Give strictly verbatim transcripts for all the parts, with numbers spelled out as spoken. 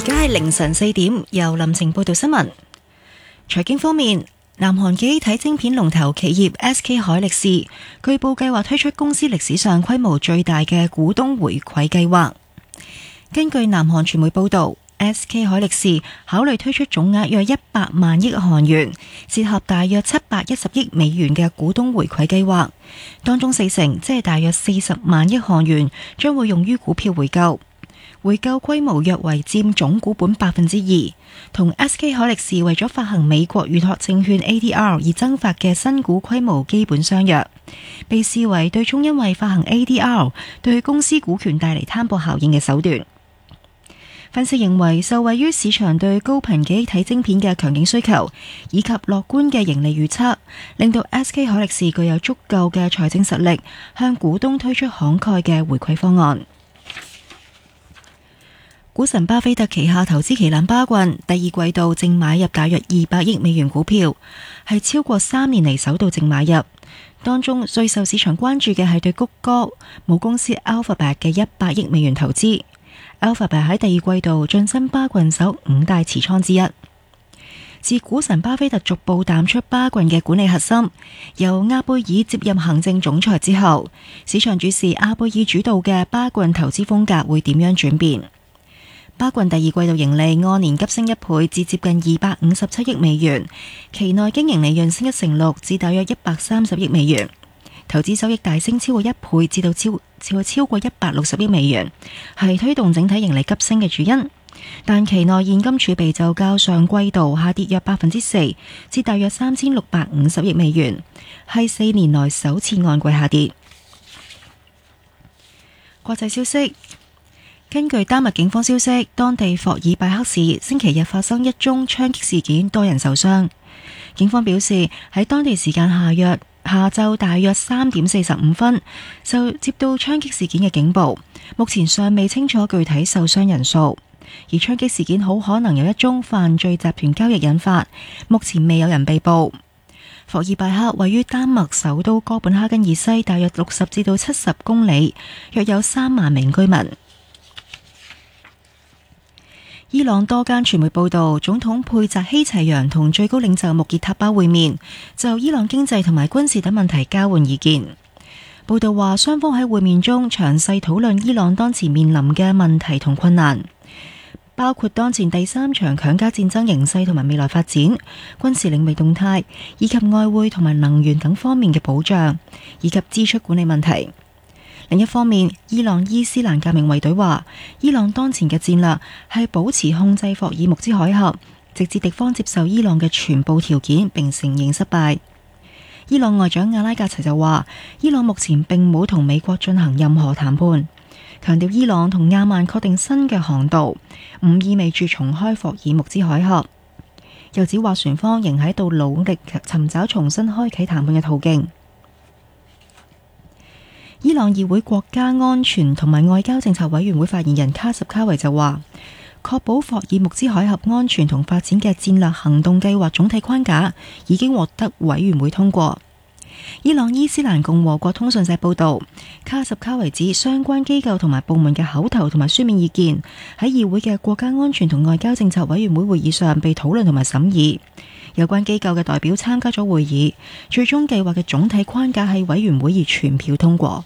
而家係凌晨四點，由林晴報道新聞。財經方面，南韓記憶體晶片龍頭企業 S K 海力士據報計劃推出公司歷史上規模最大嘅股東回饋計劃。根據南韓傳媒報道， S K 海力士考慮推出總額約一百萬億韓元，折合大約七百一十億美元嘅股東回饋計劃，當中四成即係大約四十萬億韓元將會用於股票回購。回購規模約為佔總股本百分之二，同 S K 海力士為咗發行美國預託證券 A D R 而增發嘅新股規模基本相若，被視為對沖因為發行 A D R 對公司股權帶嚟攤薄效應嘅手段。分析認為，受惠於市場對高頻記憶體晶片嘅強勁需求，以及樂觀嘅盈利預測，令到 S K 海力士具有足夠嘅財政實力，向股東推出慷慨嘅回饋方案。股神巴菲特旗下投資旗艦巴郡第二季度淨買入大約二百億美元股票，係超過三年嚟首度淨買入。當中最受市場關注嘅係對谷歌母公司 Alphabet 嘅一百億美元投資。Alphabet 喺第二季度晉身巴郡首五大持倉之一。自股神巴菲特逐步淡出巴郡嘅管理核心，由阿貝爾接任行政總裁之後，市場注視阿貝爾主導嘅巴郡投資風格會點樣轉變。巴郡第二季度盈利按年急升一倍至接近二百五十七億美元，期內經營利潤升一成六至大約一百三十億美元，投資收益大升超過一倍至到超超超過一百六十億美元，係推動整體盈利急升嘅主因。但期內現金儲備就較上季度下跌約百分之四至大約三千六百五十億美元，係四年內首次按季下跌。國際消息。根據丹麥警方消息，當地霍爾拜克市星期日發生一宗槍擊事件，多人受傷。警方表示，喺當地時間下約下晝大約三點四十五分，就接到槍擊事件嘅警報。目前尚未清楚具體受傷人數，而槍擊事件好可能由一宗犯罪集團交易引發，目前未有人被捕。霍爾拜克位於丹麥首都哥本哈根以西大約六十至到七十公里，約有三萬名居民。伊朗多間傳媒報道，總統佩澤希齊揚同最高領袖穆傑塔巴會面，就伊朗經濟同埋軍事等問題交換意見。報道話，雙方喺會面中詳細討論伊朗當前面臨嘅問題同困難，包括當前第三場強加戰爭形勢同埋未來發展、軍事領域動態，以及外匯同埋能源等方面嘅保障，以及支出管理問題。另一方面，伊朗伊斯蘭革命衛隊話，伊朗當前嘅戰略係保持控制霍爾木茲海峽，直至敵方接受伊朗嘅全部條件並承認失敗。伊朗外長阿拉格齊就話，伊朗目前並冇同美國進行任何談判，強調伊朗同亞曼確定新嘅航道，唔意味住重開霍爾木茲海峽。又指話船方仍喺度努力尋找重新開啟談判嘅途徑。伊朗議會國家安全同埋外交政策委員會發言人卡什卡維就話，確保霍爾木茲海峽安全同發展嘅戰略行動計劃總體框架已經獲得委員會通過。伊朗伊斯蘭共和國通訊社報道，卡什卡維指相關機構同埋部門嘅口頭同埋書面意見喺議會嘅國家安全同外交政策委員會會議上被討論同埋審議。有關機構嘅代表參加咗會議，最終計劃嘅總體框架喺委員會而全票通過。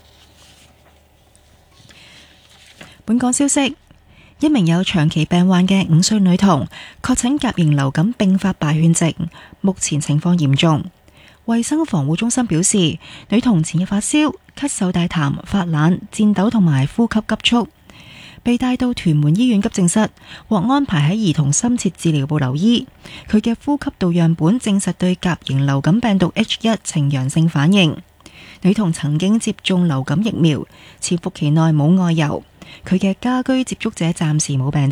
本港消息，一名有長期病患嘅五歲女童確診甲型流感併發敗血症，目前情況嚴重。衛生防護中心表示，女童前日發燒、咳嗽大痰、發冷、顫抖同埋呼吸急促，被帶到屯門醫院急症室，獲安排喺兒童深切治療部留醫。佢嘅呼吸道樣本證實對甲型流感病毒 H 一 呈陽性反應。女童曾經接種流感疫苗，潛伏期內冇外遊。佢嘅家居接觸者暫時冇病